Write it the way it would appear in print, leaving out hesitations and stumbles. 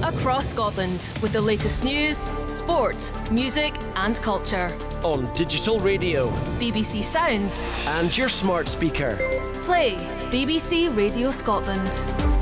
across Scotland with the latest news, sport, music and culture. On digital radio, BBC Sounds and your smart speaker. Play BBC Radio Scotland.